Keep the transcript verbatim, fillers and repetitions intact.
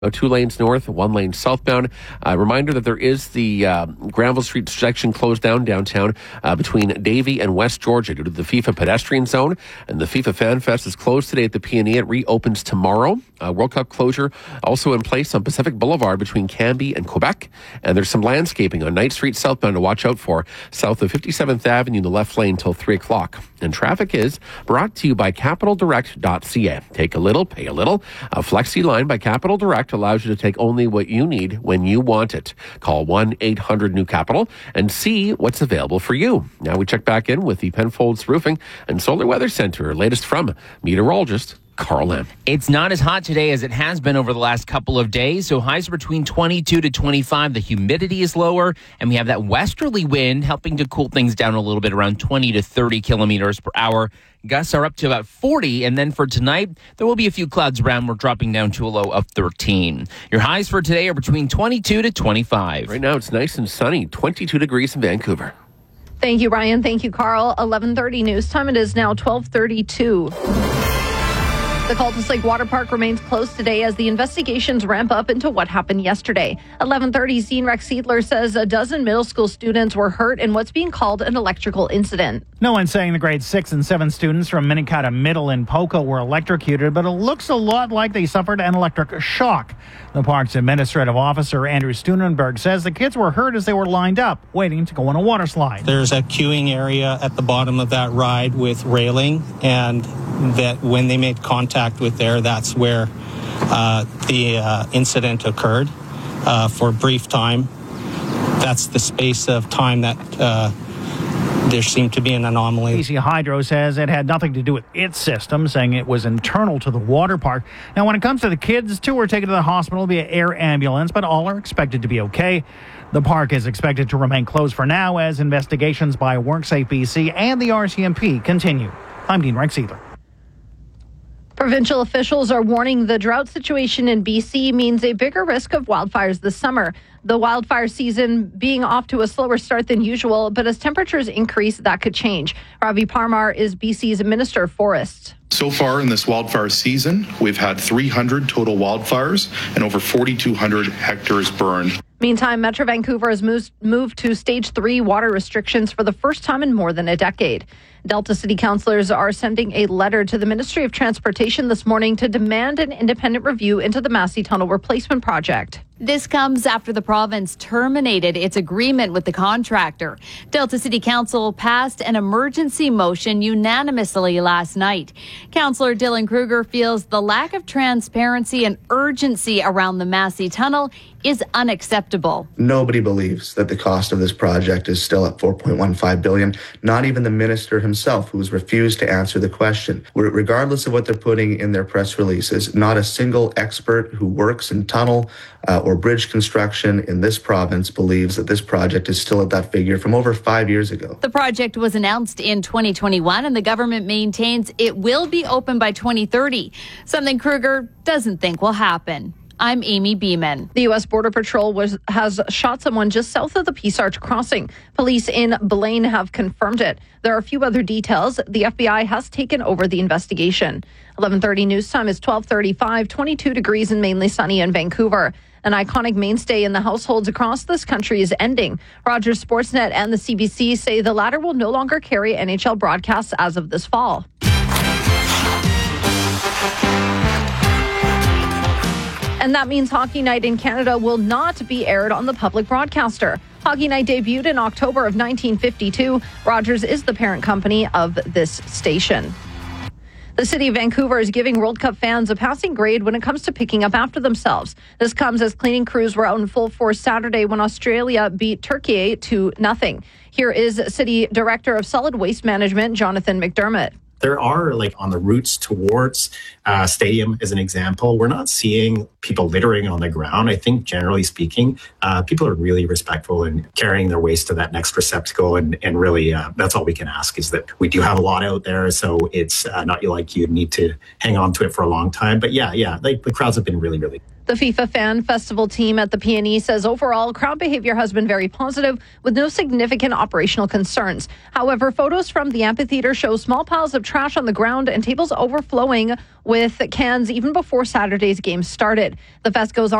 Two lanes north, one lane southbound. Uh, reminder that there is the uh, Granville Street section closed down downtown uh, between Davie and West Georgia due to the FIFA pedestrian zone. And the FIFA Fan Fest is closed today at the P and E. It reopens tomorrow. Uh, World Cup closure also in place on Pacific Boulevard between Cambie and Quebec. And there's some landscaping on Knight Street southbound to watch out for south of fifty-seventh Avenue in the left lane till three o'clock. And traffic is brought to you by capital direct dot c a. Take a little, pay a little. A Flexi line by Capital Direct allows you to take only what you need when you want it. Call one eight hundred new capital and see what's available for you. Now we check back in with the Penfolds Roofing and Solar Weather Center. Latest from meteorologist Carl Lamb. It's not as hot today as it has been over the last couple of days, so highs are between twenty-two to twenty-five. The humidity is lower, and we have that westerly wind helping to cool things down a little bit, around twenty to thirty kilometers per hour. Gusts are up to about forty, and then for tonight, there will be a few clouds around. We're dropping down to a low of thirteen. Your highs for today are between twenty-two to twenty-five. Right now, it's nice and sunny, twenty-two degrees in Vancouver. Thank you, Ryan. Thank you, Carl. eleven thirty news time. It is now twelve thirty-two. The Cultus Lake Water Park remains closed today as the investigations ramp up into what happened yesterday. eleven thirty, Scene Rex Seidler says a dozen middle school students were hurt in what's being called an electrical incident. No one's saying the grade six and seven students from Minikata Middle in Poco were electrocuted, but it looks a lot like they suffered an electric shock. The park's administrative officer, Andrew Stunenberg, says the kids were hurt as they were lined up, waiting to go on a water slide. There's a queuing area at the bottom of that ride with railing, and that when they made contact with there, that's where uh, the uh, incident occurred uh, for a brief time. That's the space of time that uh, there seemed to be an anomaly. B C Hydro says it had nothing to do with its system, saying it was internal to the water park. Now, when it comes to the kids, two were taken to the hospital via air ambulance, but all are expected to be okay. The park is expected to remain closed for now as investigations by WorkSafe B C and the R C M P continue. I'm Dean Rex Seidler. Provincial officials are warning the drought situation in B C means a bigger risk of wildfires this summer. The wildfire season being off to a slower start than usual, but as temperatures increase, that could change. Ravi Parmar is B C's Minister of Forests. So far in this wildfire season, we've had three hundred total wildfires and over forty-two hundred hectares burned. Meantime, Metro Vancouver has moved, moved to stage three water restrictions for the first time in more than a decade. Delta City councillors are sending a letter to the Ministry of Transportation this morning to demand an independent review into the Massey Tunnel replacement project. This comes after the province terminated its agreement with the contractor. Delta City Council passed an emergency motion unanimously last night. Councillor Dylan Kruger feels the lack of transparency and urgency around the Massey Tunnel is unacceptable. Nobody believes that the cost of this project is still at four point one five billion dollars. Not even the minister himself, who has refused to answer the question. Regardless of what they're putting in their press releases, not a single expert who works in tunnel uh, or bridge construction in this province believes that this project is still at that figure from over five years ago. The project was announced in twenty twenty-one, and the government maintains it will be open by twenty thirty, something Kruger doesn't think will happen. I'm Amy Beeman. The U S Border Patrol was, has shot someone just south of the Peace Arch crossing. Police in Blaine have confirmed it. There are a few other details. The F B I has taken over the investigation. eleven thirty news time is twelve thirty-five, twenty-two degrees and mainly sunny in Vancouver. An iconic mainstay in the households across this country is ending. Rogers Sportsnet and the C B C say the latter will no longer carry N H L broadcasts as of this fall. And that means Hockey Night in Canada will not be aired on the public broadcaster. Hockey Night debuted in October of nineteen fifty-two. Rogers is the parent company of this station. The city of Vancouver is giving World Cup fans a passing grade when it comes to picking up after themselves. This comes as cleaning crews were out in full force Saturday when Australia beat Turkey to nothing. Here is City Director of Solid Waste Management, Jonathan McDermott. There are, like, on the routes towards uh, stadium, as an example, we're not seeing people littering on the ground. I think, generally speaking, uh, people are really respectful in carrying their waste to that next receptacle. And, and really, uh, that's all we can ask, is that we do have a lot out there. So it's uh, not like you need to hang on to it for a long time. But yeah, yeah, like, the crowds have been really, really The FIFA Fan Festival team at the P and E says overall crowd behavior has been very positive with no significant operational concerns. However, photos from the amphitheater show small piles of trash on the ground and tables overflowing with cans even before Saturday's game started. The fest goes on